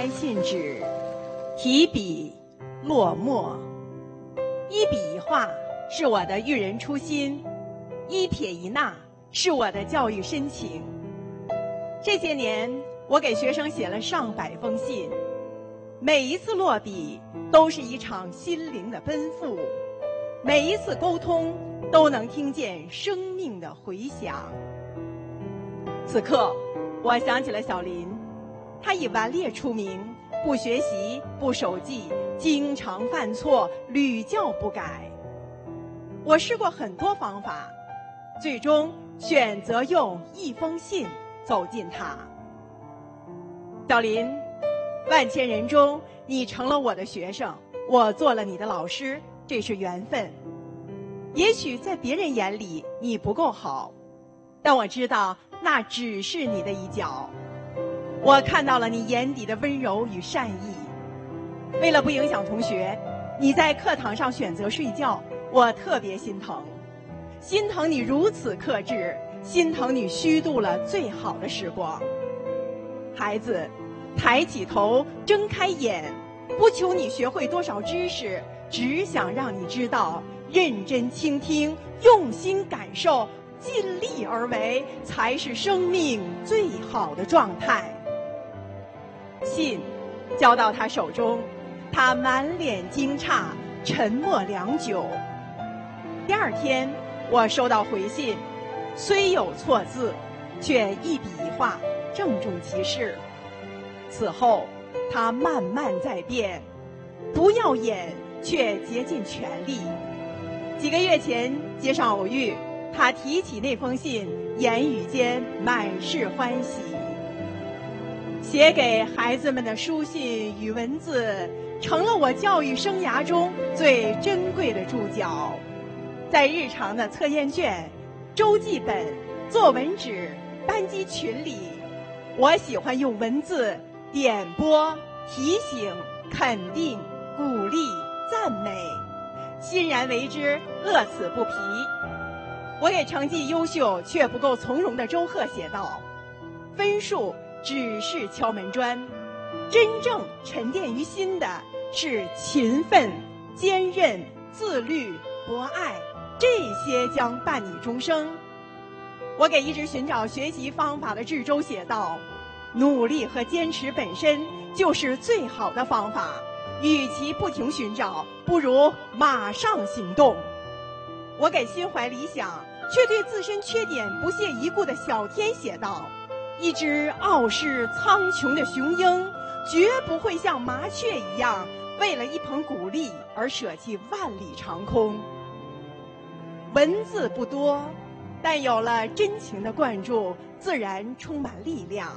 信纸，提笔落墨，一笔一画是我的育人初心，一撇一捺是我的教育深情。这些年，我给学生写了上百封信，每一次落笔都是一场心灵的奔赴，每一次沟通都能听见生命的回响。此刻，我想起了小林，他以顽劣出名，不学习，不守纪，经常犯错，屡教不改。我试过很多方法，最终选择用一封信走近他。小林，万千人中，你成了我的学生，我做了你的老师，这是缘分。也许在别人眼里你不够好，但我知道那只是你的一角。我看到了你眼底的温柔与善意。为了不影响同学，你在课堂上选择睡觉，我特别心疼。心疼你如此克制，心疼你虚度了最好的时光。孩子，抬起头，睁开眼，不求你学会多少知识，只想让你知道，认真倾听，用心感受，尽力而为，才是生命最好的状态。信交到他手中，他满脸惊诧，沉默良久。第二天，我收到回信，虽有错字，却一笔一画郑重其事。此后，他慢慢在变，不耀眼，却竭尽全力。几个月前街上偶遇，他提起那封信，言语间满是欢喜。写给孩子们的书信与文字，成了我教育生涯中最珍贵的注脚。在日常的测验卷、周记本、作文纸、班级群里，我喜欢用文字点拨、提醒、肯定、鼓励、赞美，欣然为之，乐此不疲。我给成绩优秀却不够从容的周贺写道：分数只是敲门砖，真正沉淀于心的是勤奋、坚韧、自律、博爱，这些将伴你终生。我给一直寻找学习方法的志周写道：努力和坚持本身就是最好的方法，与其不停寻找，不如马上行动。我给心怀理想却对自身缺点不屑一顾的小天写道：一只傲视苍穹的雄鹰，绝不会像麻雀一样，为了一捧谷粒而舍弃万里长空。文字不多，但有了真情的灌注，自然充满力量。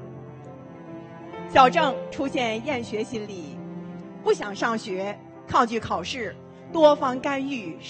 小郑出现厌学心理，不想上学，抗拒考试，多方干预